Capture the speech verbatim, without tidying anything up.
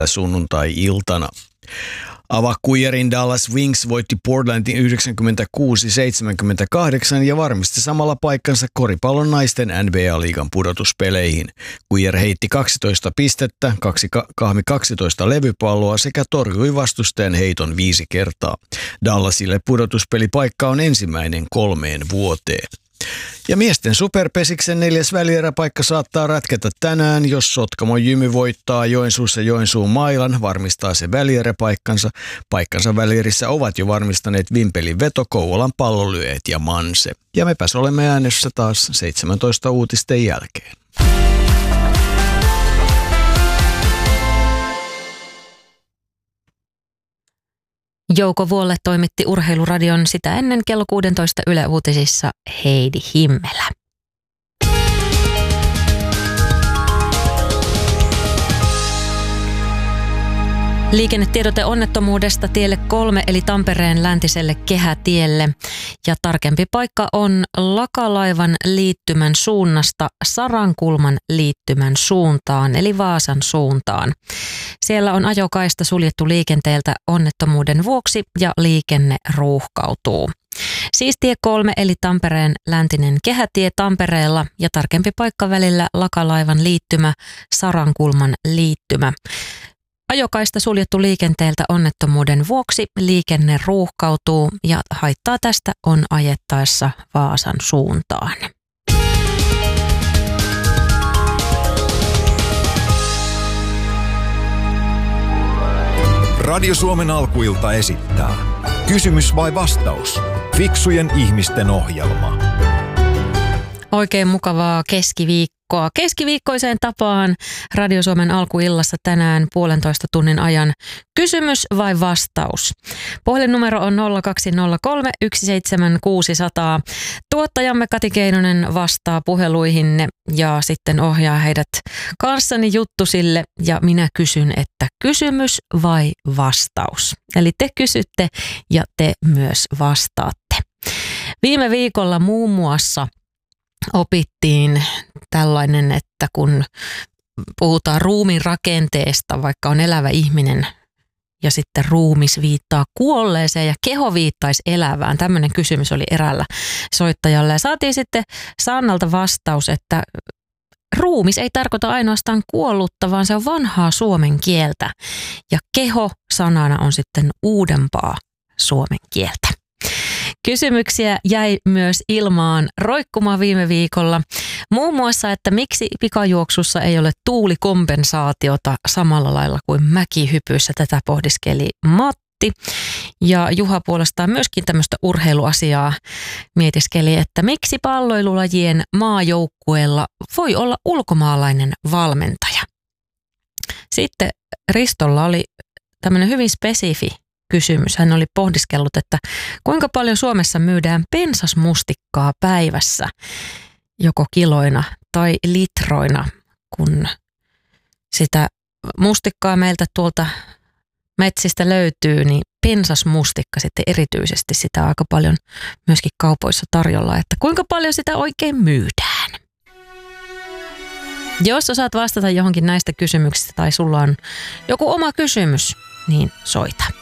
sunnuntai-iltana. Avakuijarin Dallas Wings voitti Portlandin yhdeksänkymmentäkuusi seitsemänkymmentäkahdeksan ja varmisti samalla paikkansa koripallon naisten N B A-liigan pudotuspeleihin. Kuijar heitti kaksitoista pistettä, kaksi kahmi kaksitoista levypalloa sekä torjui vastustajan heiton viisi kertaa. Dallasille pudotuspelipaikka on ensimmäinen kolmeen vuoteen. Ja miesten superpesiksen neljäs välieräpaikka saattaa ratketa tänään, jos Sotkamo Jymy voittaa Joensuussa Joensuun Mailan, varmistaa se välieräpaikkansa. Paikkansa välierissä ovat jo varmistaneet Vimpelin Veto, Kouvolan Pallonlyöjät ja Manse. Ja mepäs olemme äänessä taas seitsemäntoista uutisten jälkeen. Jouko Vuolle toimitti Urheiluradion sitä ennen kello kuusitoista Yle Uutisissa Heidi Himmelä. Liikennetiedote onnettomuudesta tielle kolme eli Tampereen läntiselle kehätielle. Ja tarkempi paikka on Lakalaivan liittymän suunnasta Sarankulman liittymän suuntaan eli Vaasan suuntaan. Siellä on ajokaista suljettu liikenteeltä onnettomuuden vuoksi ja liikenne ruuhkautuu. Siis tie kolme eli Tampereen läntinen kehätie Tampereella ja tarkempi paikka välillä Lakalaivan liittymä Sarankulman liittymä. Ajokaista suljettu liikenteeltä onnettomuuden vuoksi liikenne ruuhkautuu ja haittaa tästä on ajettaessa Vaasan suuntaan. Radio Suomen alkuilta esittää Kysymys vai vastaus? Fiksujen ihmisten ohjelma. Oikein mukavaa keskiviikkoa. Keskiviikkoiseen tapaan Radio Suomen alkuillassa tänään puolentoista tunnin ajan kysymys vai vastaus. Puhelinnumero on nolla kaksi nolla kolme yksi seitsemän kuusi nolla nolla. Tuottajamme Kati Keinonen vastaa puheluihinne ja sitten ohjaa heidät kanssani juttusille ja minä kysyn, että kysymys vai vastaus. Eli te kysytte ja te myös vastaatte. Viime viikolla muun muassa opittiin tällainen, että kun puhutaan ruumiin rakenteesta, vaikka on elävä ihminen ja sitten ruumis viittaa kuolleeseen ja keho viittaisi elävään. Tämmöinen kysymys oli eräällä soittajalla ja saatiin sitten Sannalta vastaus, että ruumis ei tarkoita ainoastaan kuollutta, vaan se on vanhaa suomen kieltä ja keho sanana on sitten uudempaa suomen kieltä. Kysymyksiä jäi myös ilmaan roikkumaan viime viikolla. Muun muassa, että miksi pikajuoksussa ei ole tuulikompensaatiota samalla lailla kuin mäkihypyissä. Tätä pohdiskeli Matti. Ja Juha puolestaan myöskin tämmöistä urheiluasiaa mietiskeli, että miksi palloilulajien maajoukkueella voi olla ulkomaalainen valmentaja. Sitten Ristolla oli tämmöinen hyvin spesifi kysymys. Hän oli pohdiskellut, että kuinka paljon Suomessa myydään pensasmustikkaa päivässä, joko kiloina tai litroina, kun sitä mustikkaa meiltä tuolta metsistä löytyy, niin pensasmustikka sitten erityisesti sitä aika paljon myöskin kaupoissa tarjolla, että kuinka paljon sitä oikein myydään. Jos osaat vastata johonkin näistä kysymyksistä tai sulla on joku oma kysymys, niin soita.